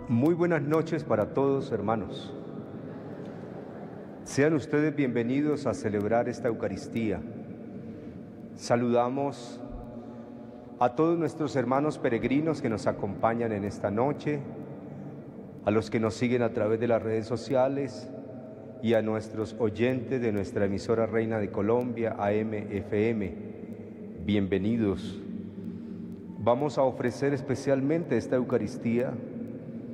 Muy buenas noches para todos, hermanos. Sean ustedes bienvenidos a celebrar esta Eucaristía. Saludamos a todos nuestros hermanos peregrinos que nos acompañan en esta noche, a los que nos siguen a través de las redes sociales y a nuestros oyentes de nuestra emisora Reina de Colombia, AM/FM. Bienvenidos. Vamos a ofrecer especialmente esta Eucaristía